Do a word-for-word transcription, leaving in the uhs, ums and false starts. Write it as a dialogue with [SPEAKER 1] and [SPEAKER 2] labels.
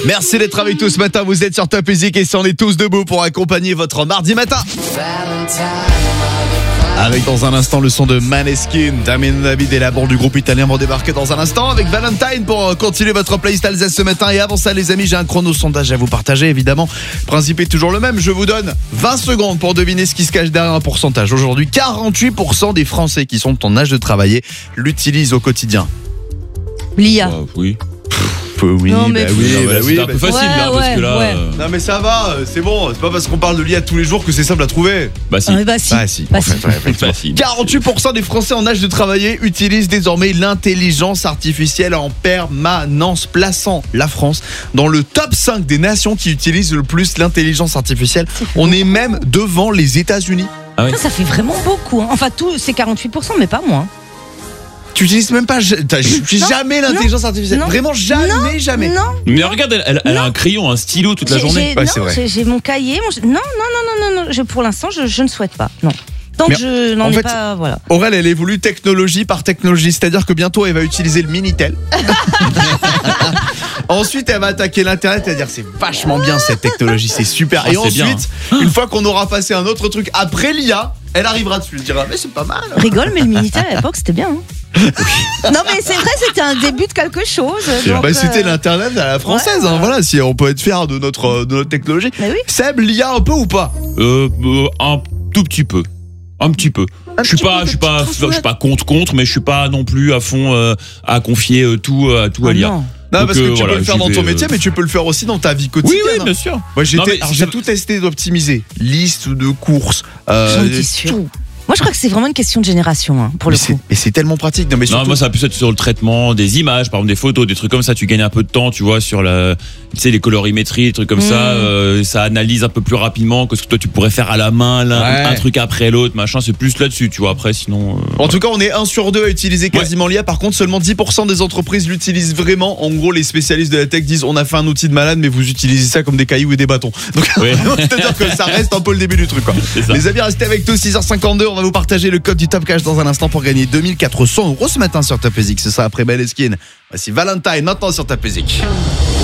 [SPEAKER 1] Merci d'être avec nous ce matin, vous êtes sur Top Music et si on est tous debout pour accompagner votre mardi matin. Avec dans un instant le son de Maneskin, Damien David et la bande du groupe italien vont débarquer dans un instant avec Valentine pour continuer votre playlist Alsace ce matin. Et avant ça les amis, j'ai un chrono sondage à vous partager évidemment. Le principe est toujours le même, je vous donne vingt secondes pour deviner ce qui se cache derrière un pourcentage. Aujourd'hui, quarante-huit pour cent des Français qui sont en âge de travailler l'utilisent au quotidien.
[SPEAKER 2] L'I A.
[SPEAKER 3] Bah, oui.
[SPEAKER 1] Oui,
[SPEAKER 2] non, mais
[SPEAKER 1] bah oui,
[SPEAKER 3] Non,
[SPEAKER 1] bah
[SPEAKER 3] bah,
[SPEAKER 1] oui,
[SPEAKER 3] c'est un
[SPEAKER 1] bah
[SPEAKER 3] peu facile
[SPEAKER 2] ouais,
[SPEAKER 3] là, parce
[SPEAKER 2] ouais,
[SPEAKER 3] que là.
[SPEAKER 2] ouais.
[SPEAKER 3] euh,
[SPEAKER 1] Non mais ça va, c'est bon, c'est pas parce qu'on parle de l'I A tous les jours que c'est simple à trouver.
[SPEAKER 3] Bah si.
[SPEAKER 2] Ah, bah si.
[SPEAKER 1] Bah si,
[SPEAKER 2] Bah
[SPEAKER 1] en
[SPEAKER 2] si.
[SPEAKER 1] fait, ouais, effectivement.
[SPEAKER 3] Bah si.
[SPEAKER 1] quarante-huit pour cent des Français en âge de travailler utilisent désormais l'intelligence artificielle en permanence, plaçant la France dans le top cinq des nations qui utilisent le plus l'intelligence artificielle. On est même devant les États-Unis.
[SPEAKER 3] Ah oui.
[SPEAKER 2] Ça, ça fait vraiment beaucoup. Hein. Enfin, tout, c'est quarante-huit pour cent, mais pas moins.
[SPEAKER 1] Tu utilises même pas t'as
[SPEAKER 2] Non,
[SPEAKER 1] jamais l'intelligence artificielle.
[SPEAKER 2] non,
[SPEAKER 1] Vraiment jamais,
[SPEAKER 2] non,
[SPEAKER 1] jamais.
[SPEAKER 2] Non.
[SPEAKER 3] Mais regarde, elle, elle- elle a un crayon, un stylo toute la
[SPEAKER 2] J'ai-
[SPEAKER 3] journée.
[SPEAKER 2] j'ai-
[SPEAKER 1] Ouais,
[SPEAKER 2] non,
[SPEAKER 1] c'est vrai.
[SPEAKER 2] j'ai- j'ai mon cahier. Mon... Non, non, non, non, non, non. Je, pour l'instant, je, je ne souhaite pas. Non. Tant
[SPEAKER 1] Mais
[SPEAKER 2] que je
[SPEAKER 1] en
[SPEAKER 2] n'en ai
[SPEAKER 1] fait,
[SPEAKER 2] pas, voilà.
[SPEAKER 1] Aurel, elle évolue technologie par technologie, c'est-à-dire que bientôt elle va utiliser le Minitel. Ensuite, elle va attaquer l'internet, elle va dire c'est vachement bien cette technologie, c'est super.
[SPEAKER 3] Ah,
[SPEAKER 1] Et
[SPEAKER 3] c'est
[SPEAKER 1] ensuite, une fois qu'on aura passé un autre truc après l'I A, elle arrivera dessus, elle dira mais c'est pas mal.
[SPEAKER 2] Rigole, mais le Minitel à l'époque, c'était bien. Hein. Non, mais c'est vrai, c'était un début de quelque chose. donc,
[SPEAKER 1] Bah, c'était
[SPEAKER 2] euh,
[SPEAKER 1] l'internet à la française,
[SPEAKER 2] ouais,
[SPEAKER 1] hein,
[SPEAKER 2] ouais.
[SPEAKER 1] voilà, si on peut être fier de notre de notre technologie.
[SPEAKER 2] Mais oui.
[SPEAKER 1] Seb, l'I A un peu ou pas?
[SPEAKER 3] Euh, euh, un tout petit peu. Un petit peu.
[SPEAKER 1] Un
[SPEAKER 3] Je suis
[SPEAKER 1] petit
[SPEAKER 3] pas,
[SPEAKER 1] peu,
[SPEAKER 3] je suis pas,
[SPEAKER 1] petite
[SPEAKER 3] je suis pas contre contre, mais je suis pas non plus à fond euh, à confier euh, tout, euh, tout à
[SPEAKER 2] Ah
[SPEAKER 3] l'I A.
[SPEAKER 2] non.
[SPEAKER 1] Non,
[SPEAKER 3] Donc,
[SPEAKER 1] parce que
[SPEAKER 3] euh,
[SPEAKER 1] tu
[SPEAKER 3] voilà,
[SPEAKER 1] peux le faire
[SPEAKER 3] j'y
[SPEAKER 1] dans ton
[SPEAKER 3] vais,
[SPEAKER 1] métier,
[SPEAKER 3] euh,
[SPEAKER 1] mais tu peux le faire aussi dans ta vie
[SPEAKER 3] Oui,
[SPEAKER 1] quotidienne.
[SPEAKER 3] oui,
[SPEAKER 1] hein.
[SPEAKER 3] bien sûr.
[SPEAKER 1] Moi, j'ai
[SPEAKER 3] Non,
[SPEAKER 1] té-
[SPEAKER 3] mais
[SPEAKER 1] alors,
[SPEAKER 3] si
[SPEAKER 1] j'ai
[SPEAKER 3] ça-
[SPEAKER 1] tout testé d'optimiser. Liste de courses. euh,
[SPEAKER 2] J'en étais sûre.
[SPEAKER 1] tout.
[SPEAKER 2] Moi, je crois que c'est vraiment une question de génération, hein, pour le
[SPEAKER 1] Mais c'est-
[SPEAKER 2] coup.
[SPEAKER 1] Et c'est tellement pratique. Non, mais
[SPEAKER 3] Non,
[SPEAKER 1] surtout,
[SPEAKER 3] moi ça va plus être sur le traitement des images, par exemple des photos, des trucs comme ça. Tu gagnes un peu de temps, tu vois, sur la, tu sais, les colorimétries, des trucs comme
[SPEAKER 2] Mmh.
[SPEAKER 3] ça. Euh, ça analyse un peu plus rapidement que ce que toi tu pourrais faire à la main, l'un-
[SPEAKER 1] Ouais.
[SPEAKER 3] un truc après l'autre, machin. C'est plus là-dessus, tu vois. Après, sinon. euh,
[SPEAKER 1] En tout cas, on est un sur deux à utiliser quasiment l'I A. Par contre, seulement dix pour cent des entreprises l'utilisent vraiment. En gros, les spécialistes de la tech disent on a fait un outil de malade, mais vous utilisez ça comme des cailloux et des bâtons. Donc,
[SPEAKER 3] Ouais.
[SPEAKER 1] c'est-à-dire que ça reste un peu le début du truc, quoi.
[SPEAKER 3] C'est ça.
[SPEAKER 1] Les amis, restez avec nous, six heures cinquante-deux. On va vous partager le code du Top Cash dans un instant pour gagner deux mille quatre cents euros ce matin sur Top Music. Ce sera après Maneskin. Voici Valentine maintenant sur Top Music.